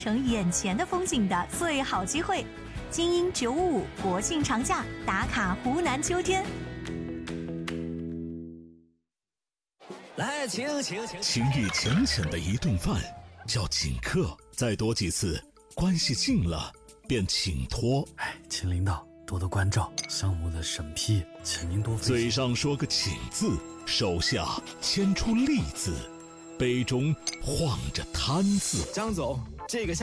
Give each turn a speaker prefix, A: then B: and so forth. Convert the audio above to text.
A: 成眼前的风景的最好机会。精英955国庆长假打卡湖南秋天。
B: 来，请。
C: 情谊浅浅的一顿饭叫请客，再多几次，关系近了便请托。
D: 请领导多多关照，项目的审批，请您多费心。
C: 嘴上说个请字，手下牵出利字，杯中晃着贪字。
B: 张总，这个